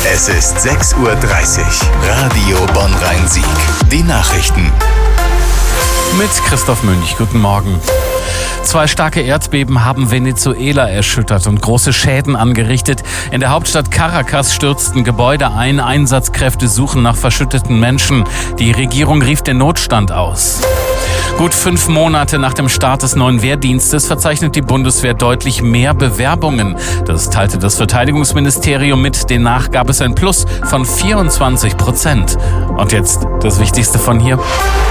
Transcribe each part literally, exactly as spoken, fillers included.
Es ist sechs Uhr dreißig. Radio Bonn-Rhein-Sieg. Die Nachrichten. Mit Christoph Münch. Guten Morgen. Zwei starke Erdbeben haben Venezuela erschüttert und große Schäden angerichtet. In der Hauptstadt Caracas stürzten Gebäude ein. Einsatzkräfte suchen nach verschütteten Menschen. Die Regierung rief den Notstand aus. Gut fünf Monate nach dem Start des neuen Wehrdienstes verzeichnet die Bundeswehr deutlich mehr Bewerbungen. Das teilte das Verteidigungsministerium mit. Demnach gab es ein Plus von vierundzwanzig Prozent. Und jetzt das Wichtigste von hier.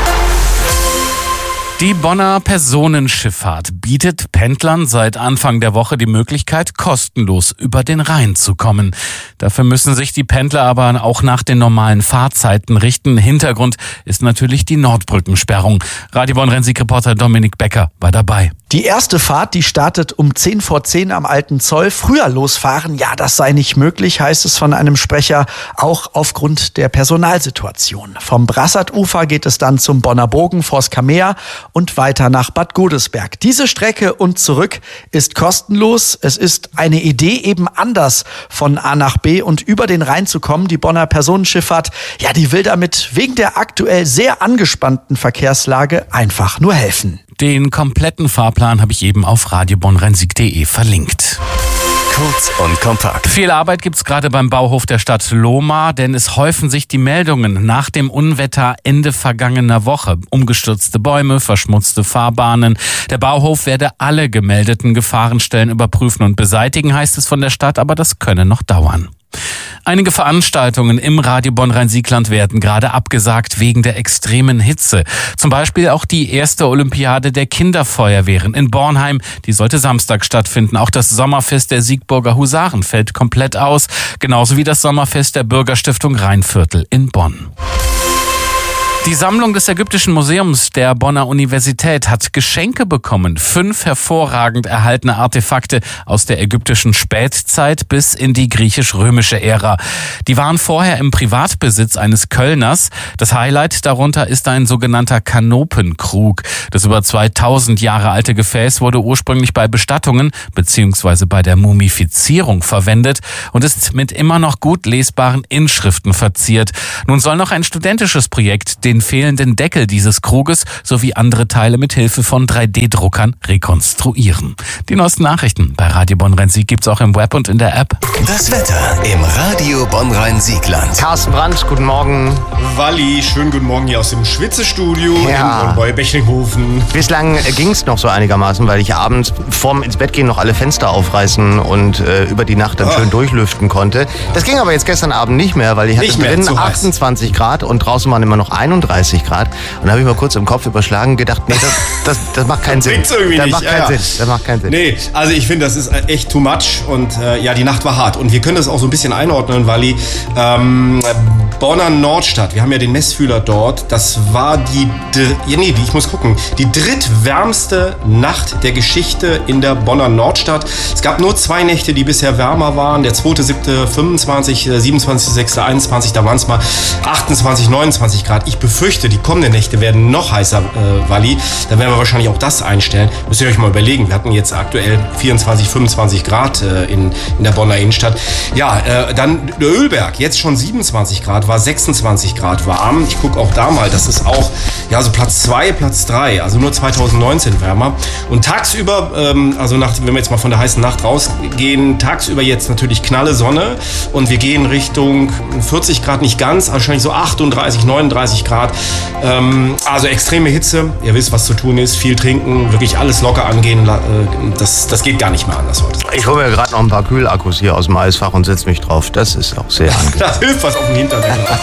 Die Bonner Personenschifffahrt bietet Pendlern seit Anfang der Woche die Möglichkeit, kostenlos über den Rhein zu kommen. Dafür müssen sich die Pendler aber auch nach den normalen Fahrzeiten richten. Hintergrund ist natürlich die Nordbrückensperrung. Radio Bonn-Rhein-Sieg-Reporter Dominik Becker war dabei. Die erste Fahrt, die startet um zehn vor zehn am Alten Zoll. Früher losfahren, ja, das sei nicht möglich, heißt es von einem Sprecher, auch aufgrund der Personalsituation. Vom Brassadufer geht es dann zum Bonner Bogen, vors Kamea und weiter nach Bad Godesberg. Diese Strecke und zurück ist kostenlos. Es ist eine Idee, eben anders von A nach B und über den Rhein zu kommen. Die Bonner Personenschifffahrt, ja, die will damit wegen der aktuell sehr angespannten Verkehrslage einfach nur helfen. Den kompletten Fahrplan habe ich eben auf radio bonn rhein sieg punkt de verlinkt. Kurz und kompakt. Viel Arbeit gibt's gerade beim Bauhof der Stadt Lohmar, denn es häufen sich die Meldungen nach dem Unwetter Ende vergangener Woche. Umgestürzte Bäume, verschmutzte Fahrbahnen. Der Bauhof werde alle gemeldeten Gefahrenstellen überprüfen und beseitigen, heißt es von der Stadt, aber das könne noch dauern. Einige Veranstaltungen im Radio Bonn-Rhein-Siegland werden gerade abgesagt wegen der extremen Hitze. Zum Beispiel auch die erste Olympiade der Kinderfeuerwehren in Bornheim. Die sollte Samstag stattfinden. Auch das Sommerfest der Siegburger Husaren fällt komplett aus. Genauso wie das Sommerfest der Bürgerstiftung Rheinviertel in Bonn. Die Sammlung des Ägyptischen Museums der Bonner Universität hat Geschenke bekommen. Fünf hervorragend erhaltene Artefakte aus der ägyptischen Spätzeit bis in die griechisch-römische Ära. Die waren vorher im Privatbesitz eines Kölners. Das Highlight darunter ist ein sogenannter Kanopenkrug. Das über zweitausend Jahre alte Gefäß wurde ursprünglich bei Bestattungen bzw. bei der Mumifizierung verwendet und ist mit immer noch gut lesbaren Inschriften verziert. Nun soll noch ein studentisches Projekt den fehlenden Deckel dieses Kruges sowie andere Teile mit Hilfe von drei D Druckern rekonstruieren. Die neuesten Nachrichten bei Radio Bonn-Rhein-Sieg gibt's auch im Web und in der App. Das Wetter im Radio Bonn-Rhein-Siegland. Carsten Brandt, guten Morgen. Walli, schönen guten Morgen hier aus dem Schwitzestudio Ja. in Bonn-Bechinghofen. Bislang ging's noch so einigermaßen, weil ich abends vorm ins Bett gehen noch alle Fenster aufreißen und äh, über die Nacht dann Ah. schön durchlüften konnte. Das ging aber jetzt gestern Abend nicht mehr, weil ich hatte Nicht mehr, drin zu heiß. achtundzwanzig Grad und draußen waren immer noch einunddreißig Grad. Und da habe ich mal kurz im Kopf überschlagen und gedacht, nee, das, das, das macht keinen Sinn. Bringt's irgendwie das nicht, macht ja, keinen ja. Sinn. Das macht keinen Sinn. Nee, also ich finde, das ist echt too much und äh, ja, die Nacht war hart. Und wir können das auch so ein bisschen einordnen, Walli. Ähm, Bonner Nordstadt, wir haben ja den Messfühler dort. Das war die, dr- ja, nee, die, ich muss gucken, die drittwärmste Nacht der Geschichte in der Bonner Nordstadt. Es gab nur zwei Nächte, die bisher wärmer waren. Der zweite, siebte fünfundzwanzig, der siebenundzwanzigste sechste einundzwanzig, da waren es mal achtundzwanzig, neunundzwanzig Grad. Ich befürchte, die kommenden Nächte werden noch heißer, äh, Walli. Da werden wir wahrscheinlich auch das einstellen. Müsst ihr euch mal überlegen. Wir hatten jetzt aktuell vierundzwanzig, fünfundzwanzig Grad äh, in, in der Bonner Innenstadt. Ja, äh, dann der Ölberg, jetzt schon siebenundzwanzig Grad, war sechsundzwanzig Grad warm. Ich gucke auch da mal, das ist auch ja so Platz zwei, Platz drei, also nur zweitausendneunzehn wärmer. Und tagsüber, ähm, also nach, wenn wir jetzt mal von der heißen Nacht rausgehen, tagsüber jetzt natürlich knalle Sonne und wir gehen Richtung vierzig Grad, nicht ganz, wahrscheinlich so achtunddreißig, neununddreißig Grad. Ähm, also extreme Hitze, ihr wisst, was zu tun ist, viel trinken, wirklich alles locker angehen, la- äh, das, das geht gar nicht mehr anders heute. Ich hole mir gerade noch ein paar Kühlakkus hier aus dem Eisfach und setze mich drauf. Das ist auch sehr angenehm. Das hilft was auf dem Hintern.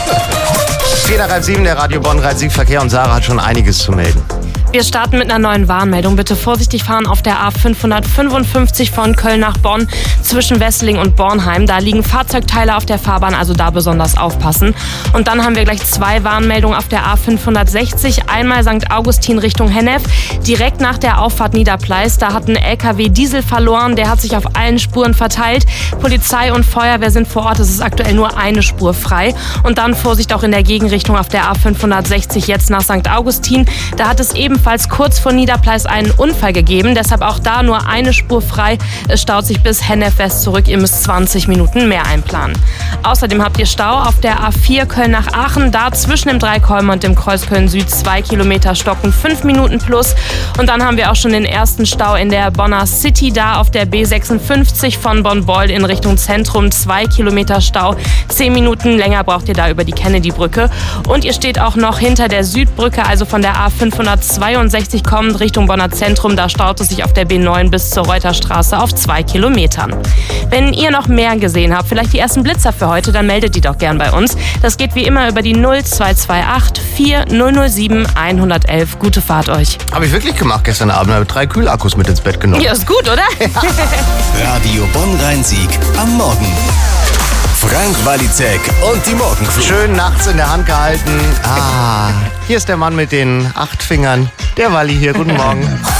vier nach halb sieben, der Radio Bonn-Rhein-Sieg Verkehr und Sarah hat schon einiges zu melden. Wir starten mit einer neuen Warnmeldung. Bitte vorsichtig fahren auf der A fünfhundertfünfundfünfzig von Köln nach Bonn zwischen Wesseling und Bornheim. Da liegen Fahrzeugteile auf der Fahrbahn, also da besonders aufpassen. Und dann haben wir gleich zwei Warnmeldungen auf der A fünfhundertsechzig. Einmal Sankt Augustin Richtung Hennef. Direkt nach der Auffahrt Niederpleis, da hat ein L K W Diesel verloren. Der hat sich auf allen Spuren verteilt. Polizei und Feuerwehr sind vor Ort. Es ist aktuell nur eine Spur frei. Und dann Vorsicht auch in der Gegenrichtung auf der A fünfhundertsechzig jetzt nach Sankt Augustin. Da hat es ebenfalls kurz vor Niederpleis einen Unfall gegeben. Deshalb auch da nur eine Spur frei. Es staut sich bis Hennef West zurück. Ihr müsst zwanzig Minuten mehr einplanen. Außerdem habt ihr Stau auf der A vier Köln nach Aachen, da zwischen dem Dreikolben und dem Kreuz Köln Süd zwei Kilometer stocken, fünf Minuten plus. Und dann haben wir auch schon den ersten Stau in der Bonner City, da auf der B sechsundfünfzig von Bonn-Beuel in Richtung Zentrum, zwei Kilometer Stau, zehn Minuten länger braucht ihr da über die Kennedy-Brücke. Und ihr steht auch noch hinter der Südbrücke, also von der A fünfhundertzweiundsechzig kommend Richtung Bonner Zentrum, da staut es sich auf der B neun bis zur Reuterstraße auf zwei Kilometern. Wenn ihr noch mehr gesehen habt, vielleicht die ersten Blitzer für heute, dann meldet die doch gern bei uns. Das geht wie immer über die null zwei zwei acht vier null null sieben eins eins eins. Gute Fahrt euch. Habe ich wirklich gemacht gestern Abend. Habe drei Kühlakkus mit ins Bett genommen. Ja, ist gut, oder? Radio Bonn-Rhein-Sieg am Morgen. Frank Walizek und die Morgencrew. Schön nachts in der Hand gehalten. Ah, hier ist der Mann mit den acht Fingern. Der Walli hier. Guten Morgen.